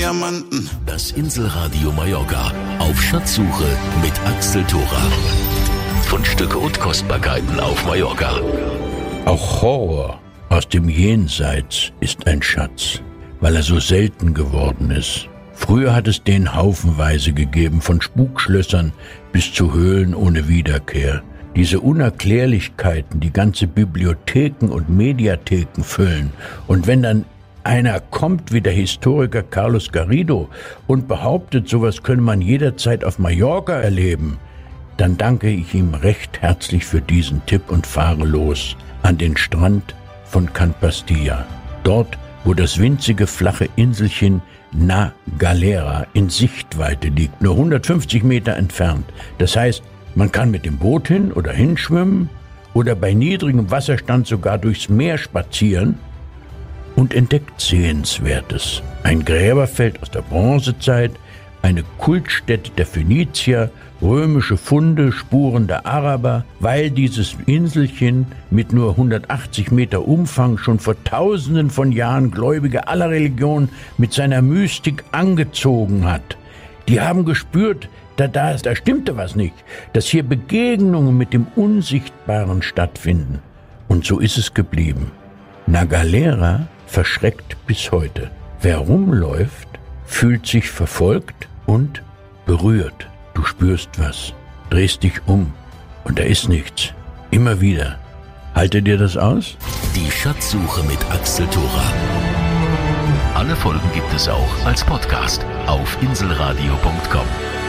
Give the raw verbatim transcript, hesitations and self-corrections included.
Diamanten. Das Inselradio Mallorca auf Schatzsuche mit Axel Thora. Fundstücke und Kostbarkeiten auf Mallorca. Auch Horror aus dem Jenseits ist ein Schatz, weil er so selten geworden ist. Früher hat es den haufenweise gegeben, von Spukschlössern bis zu Höhlen ohne Wiederkehr. Diese Unerklärlichkeiten, die ganze Bibliotheken und Mediatheken füllen. Und wenn dann einer kommt wie der Historiker Carlos Garrido und behauptet, sowas könne man jederzeit auf Mallorca erleben, dann danke ich ihm recht herzlich für diesen Tipp und fahre los an den Strand von Can Pastilla. Dort, wo das winzige flache Inselchen Na Galera in Sichtweite liegt, nur hundertfünfzig Meter entfernt. Das heißt, man kann mit dem Boot hin oder hinschwimmen oder bei niedrigem Wasserstand sogar durchs Meer spazieren und entdeckt Sehenswertes. Ein Gräberfeld aus der Bronzezeit, eine Kultstätte der Phönizier, römische Funde, Spuren der Araber, weil dieses Inselchen mit nur hundertachtzig Meter Umfang schon vor tausenden von Jahren Gläubige aller Religionen mit seiner Mystik angezogen hat. Die haben gespürt, Da, da, da stimmte was nicht, dass hier Begegnungen mit dem Unsichtbaren stattfinden. Und so ist es geblieben. Na Galera verschreckt bis heute. Wer rumläuft, fühlt sich verfolgt und berührt. Du spürst was, drehst dich um und da ist nichts. Immer wieder. Halte dir das aus? Die Schatzsuche mit Axel Thora. Alle Folgen gibt es auch als Podcast auf inselradio punkt com.